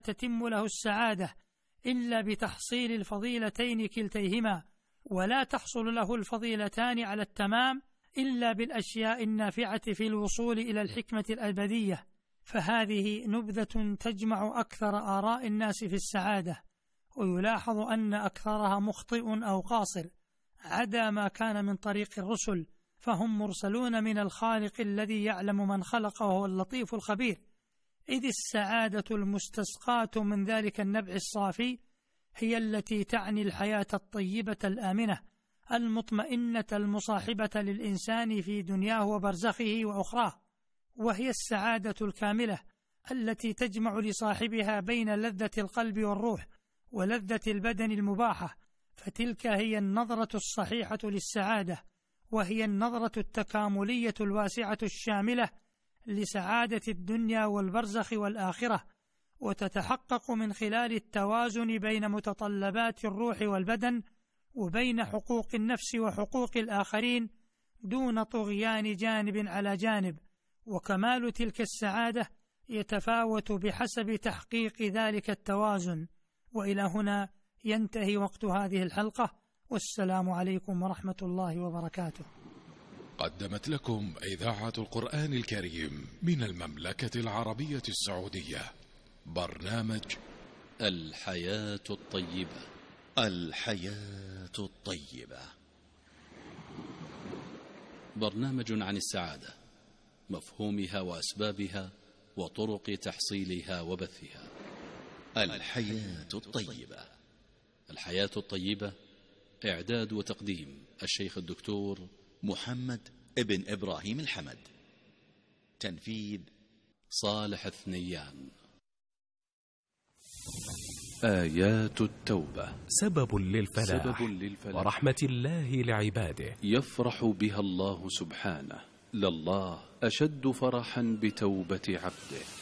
تتم له السعادة إلا بتحصيل الفضيلتين كلتيهما، ولا تحصل له الفضيلتان على التمام إلا بالأشياء النافعة في الوصول إلى الحكمة الأبدية. فهذه نبذة تجمع أكثر آراء الناس في السعادة، ويلاحظ أن أكثرها مخطئ أو قاصر، عدا ما كان من طريق الرسل، فهم مرسلون من الخالق الذي يعلم من خلق وهو اللطيف الخبير. إذ السعادة المستسقاة من ذلك النبع الصافي هي التي تعني الحياة الطيبة الآمنة المطمئنة المصاحبة للإنسان في دنياه وبرزخه وأخراه، وهي السعادة الكاملة التي تجمع لصاحبها بين لذة القلب والروح ولذة البدن المباحة. فتلك هي النظرة الصحيحة للسعادة، وهي النظرة التكاملية الواسعة الشاملة لسعادة الدنيا والبرزخ والآخرة، وتتحقق من خلال التوازن بين متطلبات الروح والبدن وبين حقوق النفس وحقوق الآخرين دون طغيان جانب على جانب. وكمال تلك السعادة يتفاوت بحسب تحقيق ذلك التوازن. وإلى هنا ينتهي وقت هذه الحلقة، والسلام عليكم ورحمة الله وبركاته. قدمت لكم إذاعة القرآن الكريم من المملكة العربية السعودية برنامج الحياة الطيبة. الحياة الطيبة، برنامج عن السعادة، مفهومها وأسبابها وطرق تحصيلها وبثها. الحياة الطيبة. الحياة الطيبة، إعداد وتقديم الشيخ الدكتور محمد ابن إبراهيم الحمد، تنفيذ صالح الثنيان. آيات التوبة سبب للفلاح ورحمة الله لعباده، يفرح بها الله سبحانه، لله أشد فرحا بتوبة عبده.